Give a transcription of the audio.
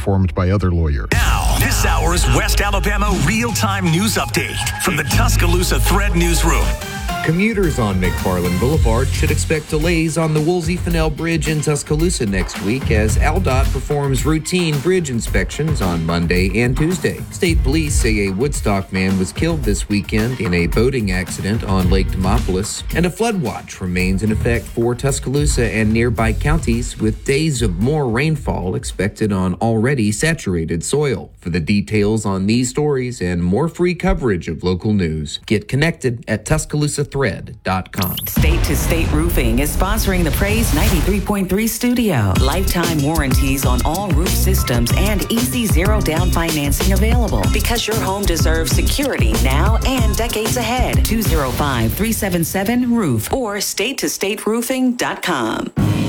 performed by other lawyers. Now, this hour's West Alabama real-time news update from the Tuscaloosa Thread Newsroom. Commuters on McFarland Boulevard should expect delays on the Woolsey-Fennell Bridge in Tuscaloosa next week as AlDOT performs routine bridge inspections on Monday and Tuesday. State police say a Woodstock man was killed this weekend in a boating accident on Lake Demopolis, and a flood watch remains in effect for Tuscaloosa and nearby counties, with days of more rainfall expected on already saturated soil. For the details on these stories and more free coverage of local news, get connected at TuscaloosaThread.com. State to State Roofing is sponsoring the Praise 93.3 studio. Lifetime warranties on all roof systems and easy zero down financing available, because your home deserves security now and decades ahead. 205-377-ROOF or StatetoStateRoofing.com.